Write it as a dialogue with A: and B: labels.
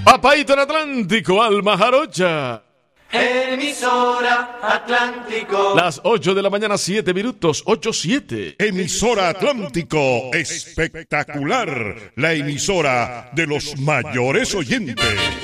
A: Papaito en Atlántico, Alma Jarocha.
B: Emisora Atlántico.
A: Las 8 de la mañana, 7 minutos, 8:07.
C: Emisora Atlántico, espectacular. La emisora de los mayores oyentes.